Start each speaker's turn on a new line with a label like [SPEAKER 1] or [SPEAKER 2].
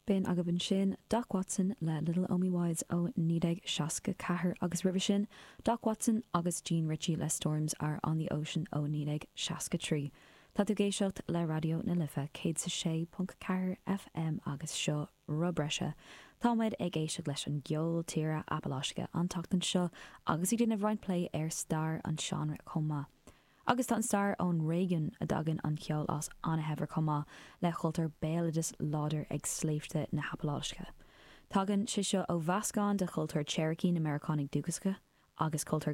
[SPEAKER 1] Ben agabin sin, Doc Watson le Little Omi Wides ó Nídeg Seasca Cahar agus River sin, Doc Watson agus Jean Ritchie le Storms are on the Ocean ó Nídeg Seasca Tree. Tá tú géisiocht le radio na lifa céad sa sé punt cahar FM agus seo rubreise. Táid ag géisiocht leis an geol tíra Appalachica an tachtan seo agus I duna bhrain play ar star an seanra comma. Agus tá an star ón Reagan a dagan an ceol as Anna Hever comma le chultar béaladas láder ag sléifte na Appalachica. Tagan si seo ó Vascán de chultar Cherokee na Americanig dúgasca agus cultar